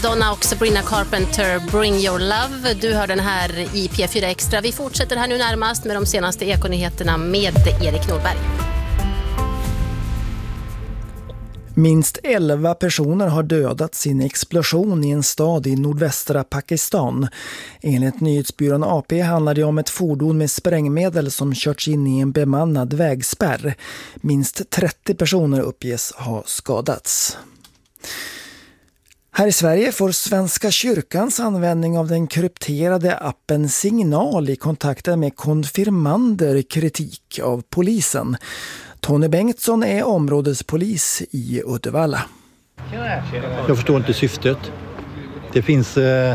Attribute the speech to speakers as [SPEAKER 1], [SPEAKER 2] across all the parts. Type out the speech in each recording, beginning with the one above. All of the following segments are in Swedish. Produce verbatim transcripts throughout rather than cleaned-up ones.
[SPEAKER 1] Donna och Sabrina Carpenter, Bring Your Love. Du hör den här i P fyra Extra. Vi fortsätter här nu närmast med de senaste ekonyheterna med Erik Norberg.
[SPEAKER 2] Minst elva personer har dödats i en explosion i en stad i nordvästra Pakistan. Enligt nyhetsbyrån A P handlar det om ett fordon med sprängmedel som körts in i en bemannad vägspärr. Minst trettio personer uppges ha skadats. Här i Sverige får Svenska kyrkans användning av den krypterade appen Signal i kontakten med konfirmander kritik av polisen. Tony Bengtsson är områdespolis i Uddevalla.
[SPEAKER 3] Jag förstår inte syftet. Det finns eh,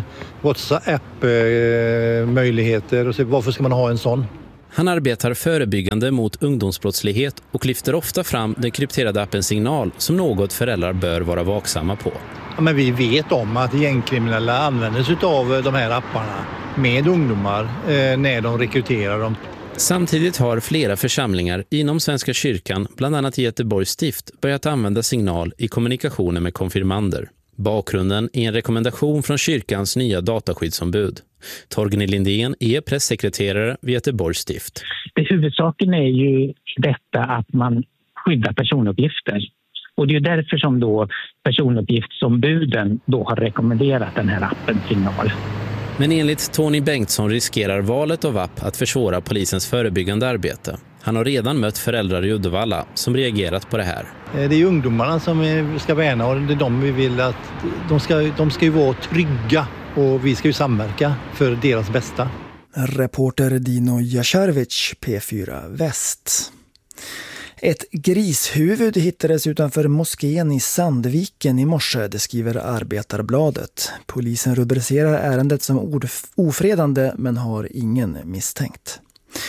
[SPEAKER 3] WhatsApp-möjligheter eh, och så, varför ska man ha en sån?
[SPEAKER 4] Han arbetar förebyggande mot ungdomsbrottslighet och lyfter ofta fram den krypterade appen Signal som något föräldrar bör vara vaksamma på.
[SPEAKER 3] Ja, men vi vet om att gängkriminella använder sig av de här apparna med ungdomar eh, när de rekryterar dem.
[SPEAKER 4] Samtidigt har flera församlingar inom Svenska kyrkan, bland annat i Göteborgs stift, börjat använda Signal i kommunikationen med konfirmander. Bakgrunden är en rekommendation från kyrkans nya dataskyddsombud. Torgny Lindén är pressekreterare vid Göteborgs stift.
[SPEAKER 5] Det huvudsaken är ju detta att man skyddar personuppgifter. Och det är därför som då personuppgiftsombuden då har rekommenderat den här appen Signal.
[SPEAKER 4] Men enligt Tony Bengtsson riskerar valet av app att försvåra polisens förebyggande arbete. Han har redan mött föräldrar i Uddevalla som reagerat på det här.
[SPEAKER 3] Det är ungdomarna som vi ska värna och det är de vi vill att de ska, de ska ju vara trygga och vi ska ju samverka för deras bästa.
[SPEAKER 2] Reporter Dino Jasharvic, P fyra Väst. Ett grishuvud hittades utanför moskén i Sandviken i morse, det skriver Arbetarbladet. Polisen rubricerar ärendet som ofredande men har ingen misstänkt.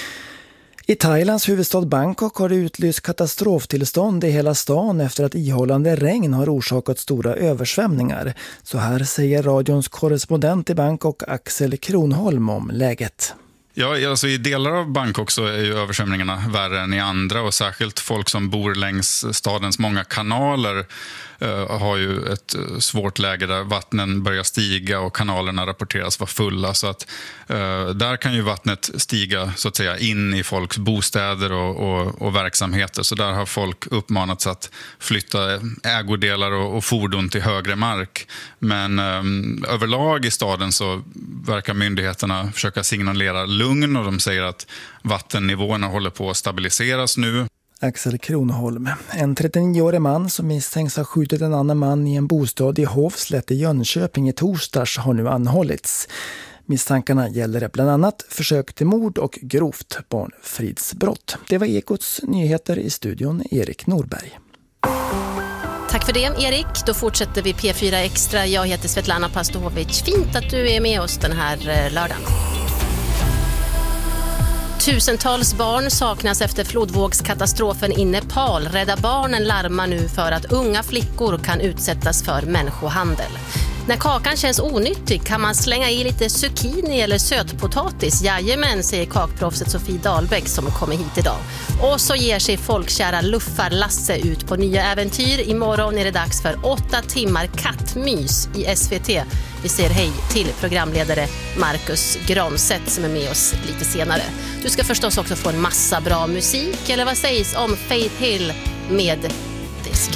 [SPEAKER 2] I Thailands huvudstad Bangkok har det utlyst katastroftillstånd i hela stan efter att ihållande regn har orsakat stora översvämningar. Så här säger radions korrespondent i Bangkok Axel Kronholm om läget.
[SPEAKER 6] Ja, alltså i delar av Bangkok så är ju översvämningarna värre än i andra och särskilt folk som bor längs stadens många kanaler uh, har ju ett svårt läge där vattnen börjar stiga och kanalerna rapporteras vara fulla så att uh, där kan ju vattnet stiga så att säga in i folks bostäder och, och, och verksamheter så där har folk uppmanats att flytta ägodelar och, och fordon till högre mark men um, överlag i staden så verkar myndigheterna försöka signalera lugn och de säger att vattennivåerna håller på att stabiliseras nu.
[SPEAKER 2] Axel Kronholm, en trettionioårig man som misstänks ha skjutit en annan man i en bostad i Hovslätt i Jönköping i torsdags har nu anhållits. Misstankarna gäller bland annat försök till mord och grovt barnfridsbrott. Det var Ekots nyheter i studion, Erik Norberg.
[SPEAKER 1] Tack för det, Erik. Då fortsätter vi P fyra Extra. Jag heter Svetlana Pastovic. Fint att du är med oss den här lördagen. Tusentals barn saknas efter flodvågskatastrofen i Nepal. Rädda Barnen larmar nu för att unga flickor kan utsättas för människohandel. När kakan känns onyttig kan man slänga i lite zucchini eller sötpotatis. Jajamän, säger kakproffset Sofie Dahlbäck som kommer hit idag. Och så ger sig folkkära Luffar Lasse ut på nya äventyr. Imorgon är det dags för åtta timmar kattmys i S V T. Vi säger hej till programledare Marcus Granstedt som är med oss lite senare. Du ska förstås också få en massa bra musik. Eller vad sägs om Faith Hill med This